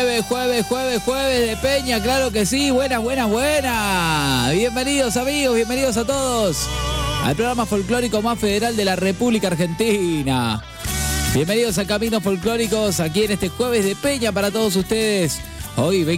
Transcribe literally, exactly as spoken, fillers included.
jueves, jueves, jueves, jueves de Peña, claro que sí. Buenas, buenas, buenas. Bienvenidos amigos, bienvenidos a todos al programa folclórico más federal de la República Argentina. Bienvenidos a Caminos Folclóricos aquí en este jueves de Peña para todos ustedes. Hoy